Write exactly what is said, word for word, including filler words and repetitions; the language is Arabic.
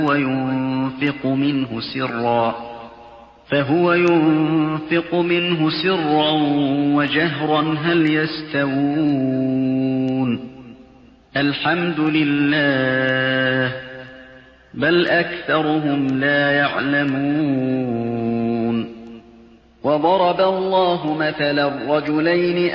وينفق منه سرا فهو ينفق منه سرا وجهرا هل يستوون الحمد لله بل أكثرهم لا يعلمون وضرب الله مثلا رجلين